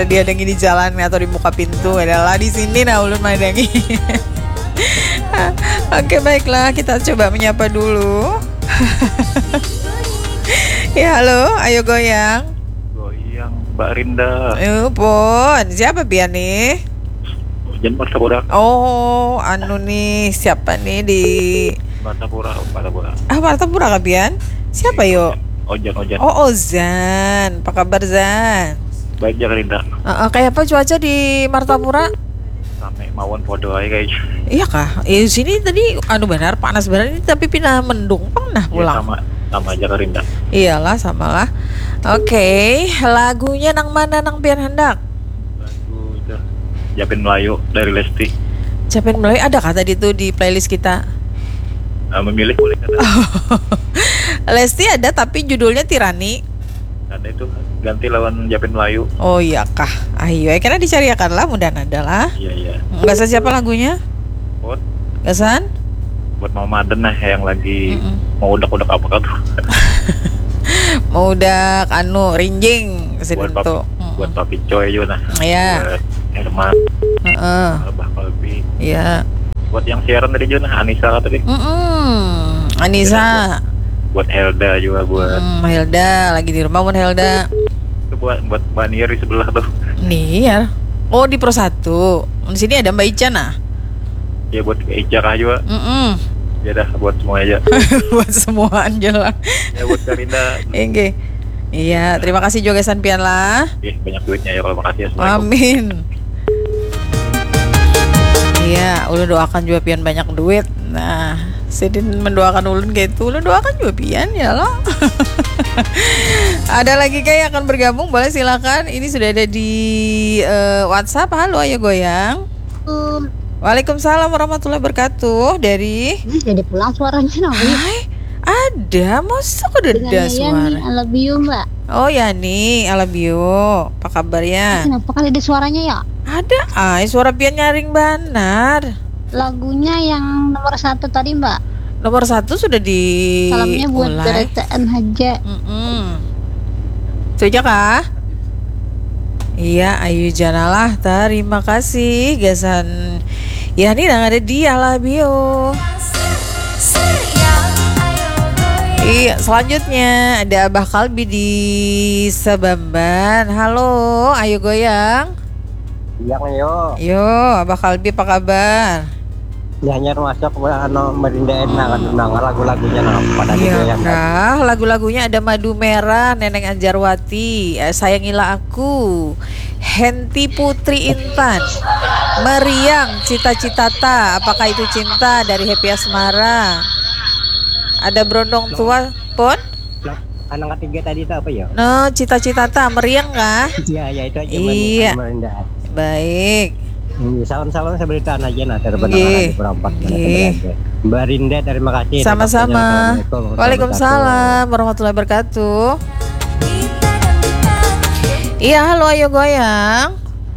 daripada dihadangi di jalan atau di muka pintu, adalah di sini nah ulun madangi. Oke, baiklah, kita coba menyapa dulu. Ya, halo, ayo goyang. Goyang, Mbak Rinda. Pon, siapa pian nih? Jan Martapura. Oh, anu nih, siapa nih di Martapura. Martapura kah pian? Siapa yuk? Ojan. Oh, Ozan. Apa kabar Zan? Baik ya Rinda. Kayak apa cuaca di Martapura? Sampai mawon podo aja kayaknya. Iya kah? Sini tadi benar panas benar ini, tapi pindah mendung pernah pulang. Ya, sama aja Rinda. Iyalah, samalah. Oke, lagunya nang mana nang pian hendak? Lagu itu Japin Melayu dari Lesti. Japin Melayu ada kah tadi tuh di playlist kita? Memilih boleh kata. Lesti ada tapi judulnya Tirani. Ada itu ganti lawan Japin Melayu. Oh iya kah? Ayo, karena dicariakan lah, mudah ada lah. Iya. Gasan siapa lagunya? Buat Gasan? Mama Maden nah yang lagi mau udak apa tuh. Mau udah rinjing sedento. Buat Papi Coy juga nah. Iya. Herman. Abah Kalbi. Iya. Buat yang siaran tadi juga nah, Anissa tadi. Anissa. Buat Helda juga buat. Helda lagi di rumah buat Helda. Itu buat Mbak Nier di sebelah tuh. Nier. Oh, di Pro 1. Di sini ada Mbak Ica nah. Ya buat Ica kah juga. Ya dah buat semua aja. Buat semua aja lah. Ya buat Karinda. Oke. Iya, terima kasih juga San Pian lah. Banyak duitnya ya kalau makasih ya. Amin. Iya, ulun doakan juga Pian banyak duit. Nah, Sidin mendoakan ulun gitu, ulun doakan juga Pian ya loh. Ada lagi kayak akan bergabung, boleh silakan. Ini sudah ada di WhatsApp. Halo, ayo goyang. Waalaikumsalam warahmatullahi wabarakatuh. Dari jadi pulang suaranya Nawi. Ada, masa kok ada suara? I love you Mbak. Oh Yani, I love you. Apa kabarnya? Kenapa kali ada suaranya ya? Ada, suara Pian nyaring benar. Lagunya yang nomor 1 tadi Mbak. Nomor 1 sudah di. Salamnya buat Beracaan Haja. Itu aja kah? Iya, Ayu Janalah. Terima kasih Gasan. Ya ini nang ada di Alabio. Iya, selanjutnya ada Abah Kalbi di Sabamban. Halo, ayo goyang. Yo, Abah Kalbi apa kabar? Nyanyar masuk Merinda enak kan lagu-lagunya pada digoyang. Nah, lagu-lagunya ada Madu Merah, Neneng Anjarwati, Sayangilah Aku, Henti Putri Intan, Meriang, Cita-Citata, Apakah Itu Cinta dari Happy Asmara. Ada Brondong Tua, Pon? Anak ketiga tadi itu apa ya? No, Cita-Citata, Meriang kah? Iya, itu aja. Iya. Baik. Salam-salam seberitaan aja nah terbenang di perempat. Mbak Rinda, terima kasih. Sama-sama. Waalaikumsalam warahmatullahi wabarakatuh. Iya, halo, ayo goyang.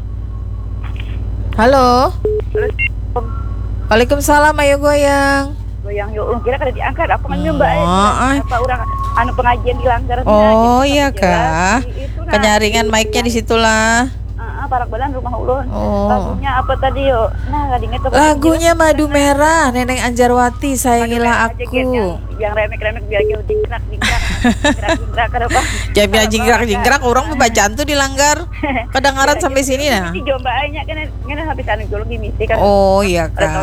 Halo. Waalaikumsalam, ayo goyang. Goyang yuk, kira kada diangkat apa kan Mbak? Apa orang pengajian dilanggar. Oh iya kah? Kenyaringan mic-nya di situlah. Parak badan rumah ulun. Lagunya apa tadi yuk? Nah, gak diinget. Lagunya Madu Merah, Neneng Anjarwati, Sayangilah Aku. Yang remek-remek biar gitu jingkrak. Kada apa? Jangan jingkrak, orang pembacaan tuh dilanggar. Kedengaran sampai sini nah. Di Jomba nya kan habis anu jolong di misi kan. Oh iya kah?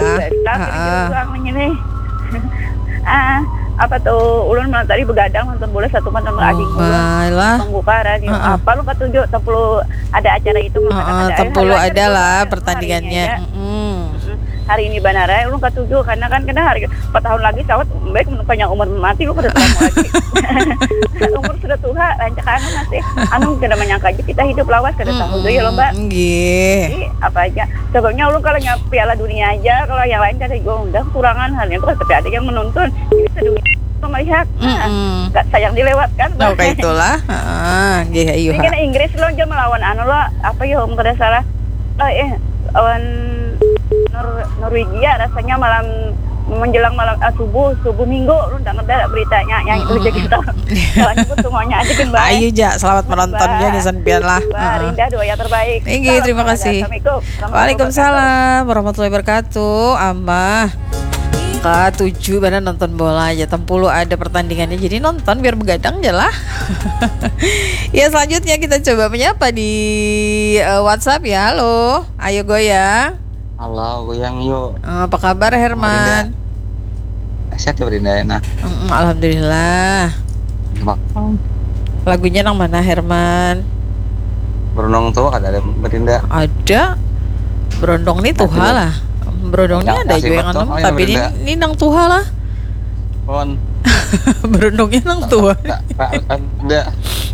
Apa tuh ulun malam tadi begadang nonton bola satu malam adik ulun pembukaan apa lu ketujuh tepulu ada acara itu tepulu ada lah pertandingannya hari ini Banara ulun ketujuh karena hari 4 tahun lagi sawat baik panjang umur mati lu kada tahu lagi umur sudah tua lancakan masih anu kada menyangka aja kita hidup lawas kada tahu ya lho Mbak. Nggih. Apa aja sebabnya ulun kalau Piala Dunia aja kalau yang lain kada udah kurangan halnya itu tapi ada yang menonton jadi sedunia melihat nggak sayang dilewatkan. Oh kayak itulah. Nggih ayo. Ini kan Inggris lo aja melawan anu lo apa ya om kada salah lawan Norwegia rasanya malam menjelang malam subuh minggu lu udah ada beritanya yang itu aja kita. Kalau nyebut semuanya aja kan Mbak. Ayo Ja, selamat menontonnya nih Sanpian lah. Mbak Rinda doa yang terbaik. Tinggi, terima kasih. Assalamualaikum. Waalaikumsalam warahmatullahi wabarakatuh. Amah K7 benar nonton bola aja. Tempulu ada pertandingannya, jadi nonton biar begadang aja lah. Ya selanjutnya kita coba menyapa di WhatsApp ya. Halo, ayo goyang. Halo, goyang yuk. Apa kabar Herman? Sehat ya Berinda ya. Nah, alhamdulillah. Lagunya nang mana Herman? Berondong tuh ada Berinda. Ada. Berondong nih tuha lah. Berondong ini ada juga yang anu, tapi ini nang tuha lah. Pon. Berondongnya nang tuha. Ada.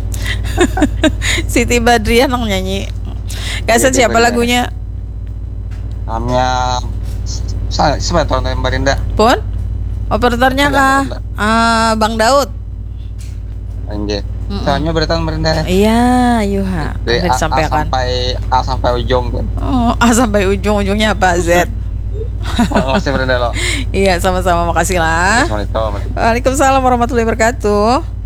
Siti Badriah nang nyanyi. Kaset siapa lagunya? Namanya siapa tahun yang Berinda? Pon? Operatornya kah? Bang Daud. Anjir. Soalnya beritahu Berinda. Iya, Yuha. Dari A sampai ujung kan. Oh, A sampai ujungnya apa? Z. Makasih Berinda lo. Iya, sama-sama, makasih lah. Assalamualaikum. Waalaikumsalam warahmatullahi wabarakatuh.